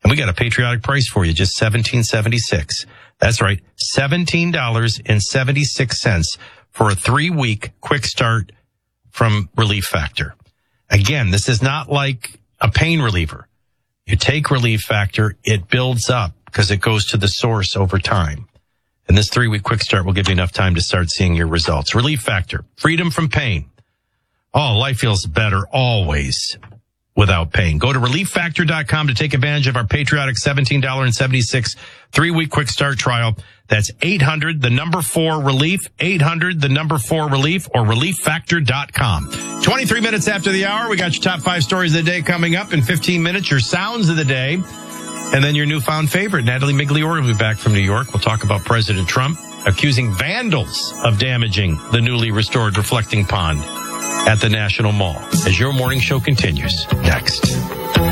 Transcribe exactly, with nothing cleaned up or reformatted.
And we got a patriotic price for you, just seventeen seventy-six. That's right, seventeen dollars and seventy-six cents for a three-week quick start from Relief Factor. Again, this is not like a pain reliever. You take Relief Factor, it builds up because it goes to the source over time. And this three-week quick start will give you enough time to start seeing your results. Relief Factor, freedom from pain. Oh, life feels better always without pain. Go to relief factor dot com to take advantage of our patriotic seventeen dollars and seventy-six cents three-week quick start trial. That's eight hundred, the number four relief, eight hundred, the number four relief, or relief factor dot com. twenty-three minutes after the hour, we got your top five stories of the day coming up. In fifteen minutes, your sounds of the day. And then your newfound favorite, Natalie Migliore, will be back from New York. We'll talk about President Trump accusing vandals of damaging the newly restored reflecting pond at the National Mall. As your morning show continues next.